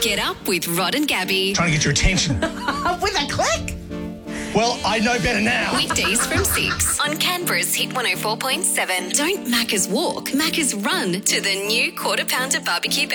Get up with Rod and Gabby. Trying to get your attention. With a click. Well, I know better now. Weekdays from 6 on Canberra's Hit 104.7. Don't Macca's walk, Macca's run to the new Quarter Pounder Barbecue Burger.